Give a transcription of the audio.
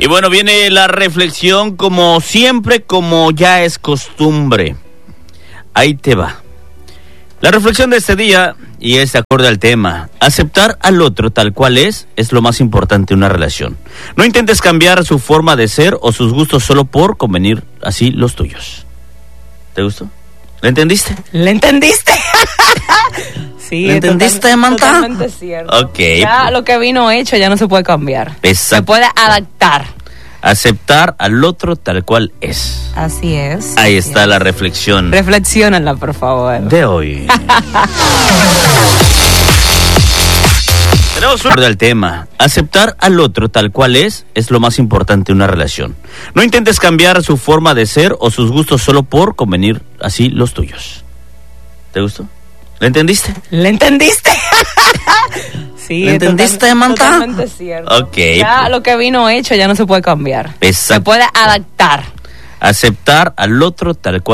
Y bueno, viene la reflexión como siempre, como ya es costumbre. Ahí te va. La reflexión de este día, y es acorde al tema: aceptar al otro tal cual es lo más importante en una relación. No intentes cambiar su forma de ser o sus gustos solo por convenir así los tuyos. ¿Te gustó? ¿Le entendiste? ¿Le entendiste? Sí, ¿Le entendiste, Manta? Totalmente cierto. Ok. Ya lo que vino hecho ya no se puede cambiar. Exacto. Se puede adaptar. Aceptar al otro tal cual es. Así es. Ahí está la reflexión Reflexiónala, por favor. de hoy. Tenemos un del tema. Aceptar al otro tal cual es lo más importante en una relación. No intentes cambiar su forma de ser o sus gustos solo por convenir así los tuyos. ¿Te gustó? ¿Le entendiste? ¿Le entendiste? Sí, ¿Le entendiste, Manta? Totalmente cierto. Ok. Ya lo que vino hecho ya no se puede cambiar. Exacto. Se puede adaptar. Aceptar al otro tal cual